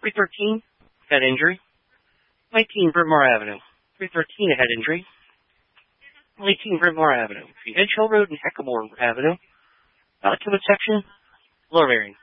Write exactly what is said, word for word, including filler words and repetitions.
three thirteen, head injury. nineteen, Britmore Avenue. three thirteen, a head injury. eighteen, Britmore Avenue. The Edge Hill Road and Heckamore Avenue. Document section, lower bearing.